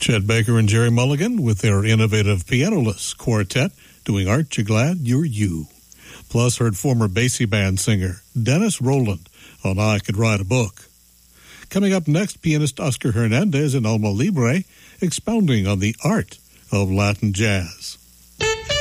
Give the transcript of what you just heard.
Chet Baker and Jerry Mulligan with their innovative pianoless quartet doing Aren't You Glad You're You? Plus heard former Basie Band singer Dennis Rowland on I Could Write a Book. Coming up next, pianist Oscar Hernandez and Alma Libre expounding on the art of Latin jazz.